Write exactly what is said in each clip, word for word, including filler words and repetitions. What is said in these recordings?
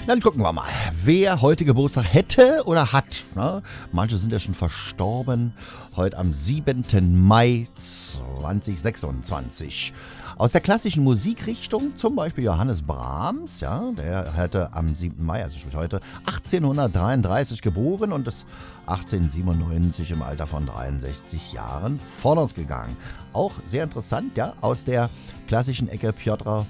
Dann gucken wir mal, wer heute Geburtstag hätte oder hat. Ne? Manche sind ja schon verstorben. Heute am siebenten Mai zweitausendsechsundzwanzig. Aus der klassischen Musikrichtung, zum Beispiel Johannes Brahms, ja, der hatte am siebten Mai, also sprich heute, achtzehnhundertdreiunddreißig geboren und ist achtzehnhundertsiebenundneunzig im Alter von dreiundsechzig Jahren von uns gegangen. Auch sehr interessant, ja, aus der klassischen Ecke Piotr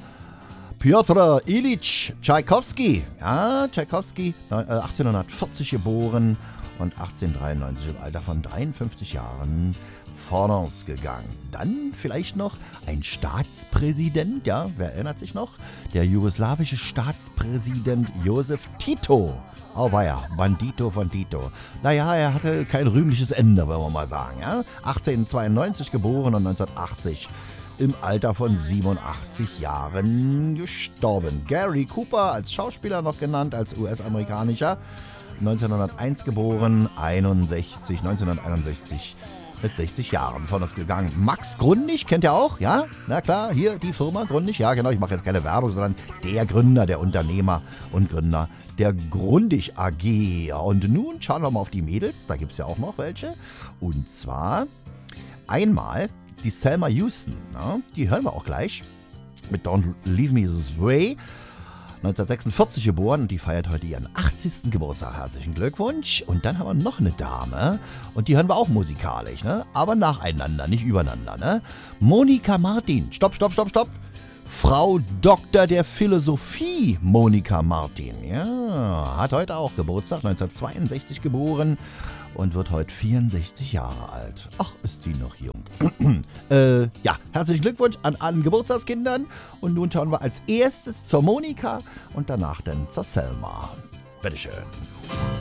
Piotr Ilyich Tschaikowski. Ja, Tschaikowski, achtzehnhundertvierzig geboren und achtzehnhundertdreiundneunzig im Alter von dreiundfünfzig Jahren von uns gegangen. Dann vielleicht noch ein Staatspräsident, ja, wer erinnert sich noch? Der jugoslawische Staatspräsident Josef Tito. Oh weia, Bandito von Tito. Naja, er hatte kein rühmliches Ende, wollen wir mal sagen. Ja? achtzehnhundertzweiundneunzig geboren und neunzehnhundertachtzig im Alter von siebenundachtzig Jahren gestorben. Gary Cooper, als Schauspieler noch genannt, als U S-amerikanischer, neunzehnhunderteins geboren, einundsechzig, neunzehnhunderteinundsechzig mit sechzig Jahren von uns gegangen. Max Grundig, kennt ihr auch, ja? Na klar, hier die Firma Grundig, ja genau, ich mache jetzt keine Werbung, sondern der Gründer, der Unternehmer und Gründer der Grundig A G. Und nun schauen wir mal auf die Mädels, da gibt es ja auch noch welche. Und zwar einmal die Selma Houston, ne? Die hören wir auch gleich mit Don't Leave Me This Way. neunzehnhundertsechsundvierzig geboren und die feiert heute ihren achtzigsten Geburtstag. Herzlichen Glückwunsch. Und dann haben wir noch eine Dame und die hören wir auch musikalisch, ne? Aber nacheinander, nicht übereinander, ne? Monika Martin. Stopp, stopp, stopp, stopp. Frau Doktor der Philosophie Monika Martin. Ja, hat heute auch Geburtstag, neunzehnhundertzweiundsechzig geboren und wird heute vierundsechzig Jahre alt. Ach, ist die noch jung. äh, ja, herzlichen Glückwunsch an allen Geburtstagskindern. Und nun schauen wir als erstes zur Monika und danach dann zur Selma. Bitteschön.